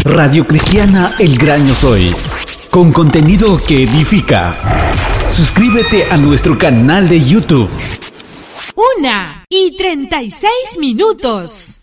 Radio Cristiana El Gran Yo Soy, con contenido que edifica. Suscríbete a nuestro canal de YouTube. 1:36 minutos.